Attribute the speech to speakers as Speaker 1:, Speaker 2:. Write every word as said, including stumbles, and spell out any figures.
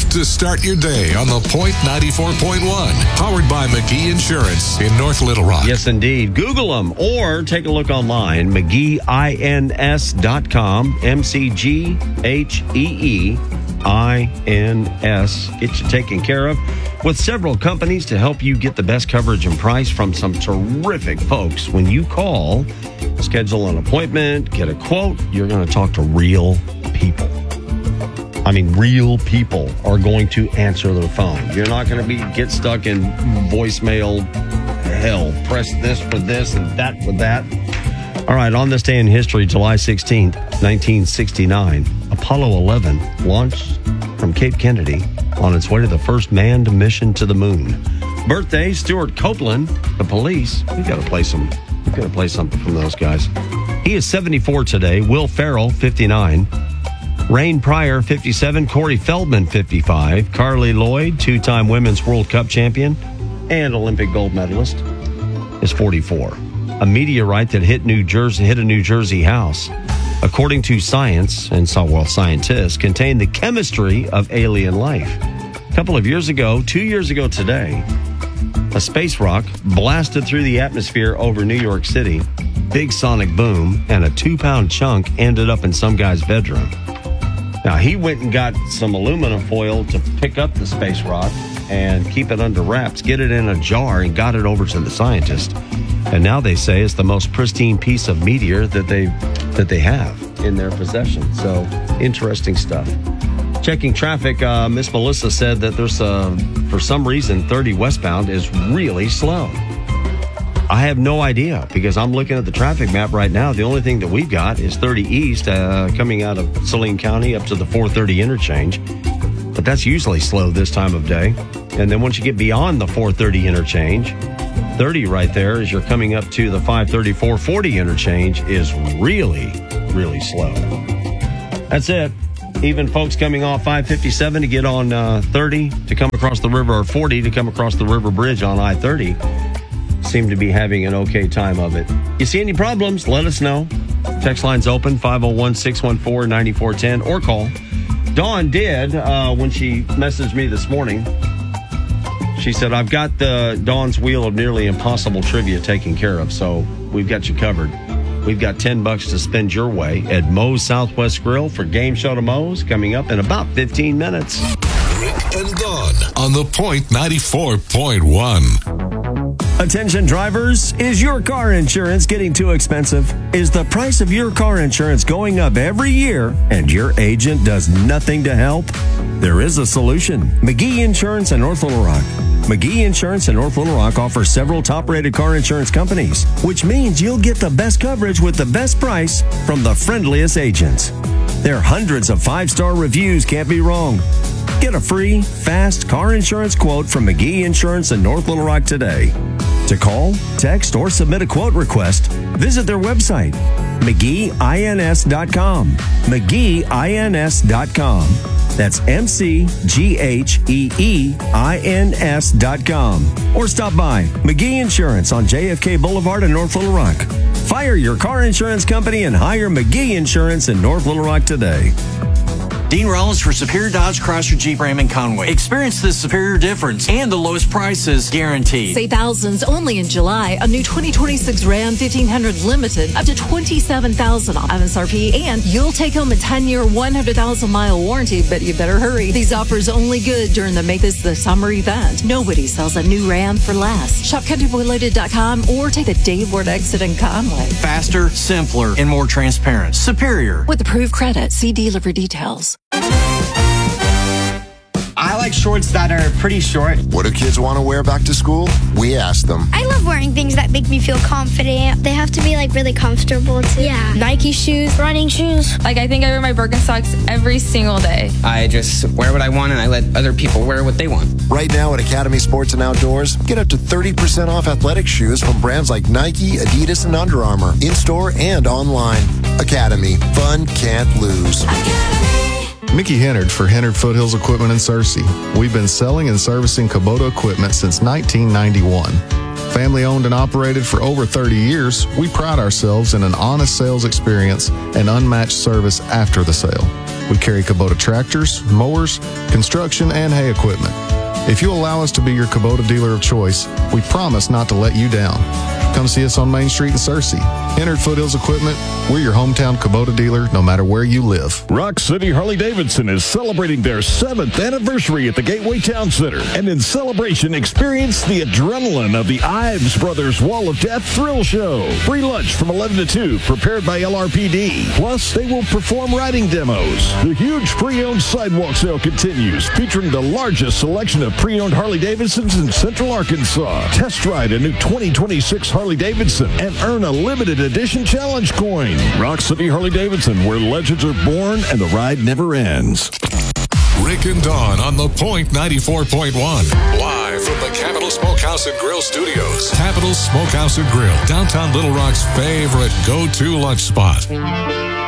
Speaker 1: to start your day on The Point ninety-four point one. Powered by McGee Insurance in North Little Rock.
Speaker 2: Yes, indeed. Google them or take a look online. McGee Ins dot com. M C G H E E I N S. Get you taken care of with several companies to help you get the best coverage and price from some terrific folks. When you call, schedule an appointment, get a quote, you're going to talk to real people. I mean, real people are going to answer the phone. You're not going to be get stuck in voicemail hell. Press this for this and that for that. All right, on this day in history, July sixteenth, nineteen sixty-nine, Apollo eleven launched from Cape Kennedy on its way to the first manned mission to the moon. Birthday, Stuart Copeland, The Police. We got to play some. We got to play something from those guys. He is seventy-four today. Will Ferrell, fifty-nine. Rain Pryor, fifty-seven. Corey Feldman, fifty-five. Carly Lloyd, two-time Women's World Cup champion and Olympic gold medalist, is forty-four. A meteorite that hit New Jersey hit a New Jersey house, according to science and well, scientists, contained the chemistry of alien life. A couple of years ago, two years ago today, a space rock blasted through the atmosphere over New York City. Big sonic boom, and a two-pound chunk ended up in some guy's bedroom. Now, he went and got some aluminum foil to pick up the space rock and keep it under wraps, get it in a jar, and got it over to the scientist. And now they say it's the most pristine piece of meteor that they that they have in their possession. So, interesting stuff. Checking traffic, uh, Miss Melissa said that there's, uh, for some reason, thirty westbound is really slow. I have no idea because I'm looking at the traffic map right now. The only thing that we've got is thirty east uh, coming out of Saline County up to the four thirty interchange. But that's usually slow this time of day. And then once you get beyond the four thirty interchange, thirty right there as you're coming up to the five thirty, four forty interchange is really, really slow. That's it. Even folks coming off five fifty-seven to get on uh, thirty to come across the river, or forty to come across the river bridge on I thirty, seem to be having an okay time of it. You see any problems, let us know. Text line's open, five oh one, six one four, nine four one zero, or call. Dawn did, uh, when she messaged me this morning, she said, I've got the Dawn's Wheel of Nearly Impossible trivia taken care of, so we've got you covered. We've got ten bucks to spend your way at Moe's Southwest Grill for Game Show to Moe's coming up in about fifteen minutes.
Speaker 1: Rick and Dawn on The Point ninety-four point one.
Speaker 3: Attention drivers, is your car insurance getting too expensive? Is the price of your car insurance going up every year and your agent does nothing to help? There is a solution. McGee Insurance in North Little Rock. McGee Insurance in North Little Rock offers several top-rated car insurance companies, which means you'll get the best coverage with the best price from the friendliest agents. Their hundreds of five-star reviews can't be wrong. Get a free, fast car insurance quote from McGee Insurance in North Little Rock today. To call, text, or submit a quote request, visit their website, McGee Ins dot com. McGee Ins dot com. That's M C G H E E I N S dot com. Or stop by McGee Insurance on J F K Boulevard in North Little Rock. Fire your car insurance company and hire McGee Insurance in North Little Rock today.
Speaker 4: Dean Rollins for Superior Dodge Chrysler Jeep Ram in Conway. Experience the superior difference and the lowest prices guaranteed.
Speaker 5: Save thousands only in July. A new twenty twenty-six Ram fifteen hundred Limited up to twenty-seven thousand dollars off M S R P, and you'll take home a ten-year, one hundred thousand mile warranty, but you better hurry. These offers only good during the Make This the Summer event. Nobody sells a new Ram for less. Shop country boy loaded dot com or take the Dave Ward exit in Conway.
Speaker 4: Faster, simpler, and more transparent. Superior.
Speaker 5: With approved credit, see dealer for details.
Speaker 6: I like shorts that are pretty short.
Speaker 7: What do kids want to wear back to school? We ask them.
Speaker 8: I love wearing things that make me feel confident. They have to be like really comfortable too. Yeah. Nike shoes, running shoes.
Speaker 9: Like I think I wear my Birkenstocks every single day.
Speaker 10: I just wear what I want and I let other people wear what they want.
Speaker 7: Right now at Academy Sports and Outdoors, get up to thirty percent off athletic shoes from brands like Nike, Adidas, and Under Armour. In-store and online. Academy. Fun can't lose.
Speaker 8: Academy.
Speaker 11: Mickey Hennard for Hennard Foothills Equipment in Searcy. We've been selling and servicing Kubota equipment since nineteen ninety-one. Family owned and operated for over thirty years, we pride ourselves in an honest sales experience and unmatched service after the sale. We carry Kubota tractors, mowers, construction, and hay equipment. If you allow us to be your Kubota dealer of choice, we promise not to let you down. Come see us on Main Street in Searcy. Hennard Foothills Equipment, we're your hometown Kubota dealer no matter where you live.
Speaker 12: Rock City Harley-Davidson is celebrating their seventh anniversary at the Gateway Town Center. And in celebration, experience the adrenaline of the Ives Brothers Wall of Death Thrill Show. Free lunch from eleven to two, prepared by L R P D. Plus, they will perform riding demos. The huge pre-owned sidewalk sale continues, featuring the largest selection of pre-owned Harley-Davidsons in Central Arkansas. Test ride a new twenty twenty-six Harley-Davidson and earn a limited edition challenge coin. Rock City Harley-Davidson, where legends are born and the ride never ends.
Speaker 1: Rick and Dawn on The Point ninety-four point one. Live from the Capital Smokehouse and Grill Studios. Capital Smokehouse and Grill, downtown Little Rock's favorite go-to lunch spot.